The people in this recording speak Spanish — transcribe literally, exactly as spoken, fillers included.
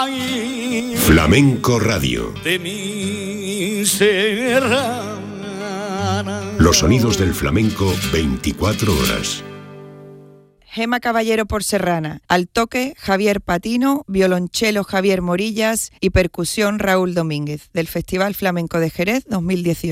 Flamenco Radio. De mi serrana. Los sonidos del flamenco veinticuatro horas. Gema Caballero por Serrana, al toque Javier Patino, violonchelo Javier Morillas y percusión Raúl Domínguez, del Festival Flamenco de Jerez dos mil dieciocho.